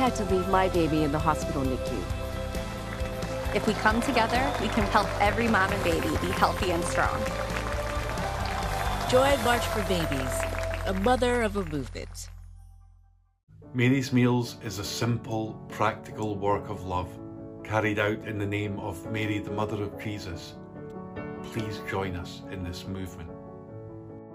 had to leave my baby in the hospital NICU. If we come together, we can help every mom and baby be healthy and strong. Join March for Babies, a mother of a movement. Mary's Meals is a simple, practical work of love, carried out in the name of Mary, the Mother of Jesus. Please join us in this movement.